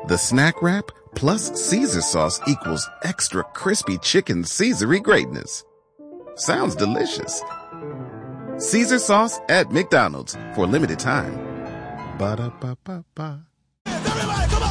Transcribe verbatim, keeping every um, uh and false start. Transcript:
The snack wrap plus Caesar sauce equals extra crispy chicken Caesar-y greatness. Sounds delicious. Caesar sauce at McDonald's for a limited time. Ba-da-ba-ba-ba.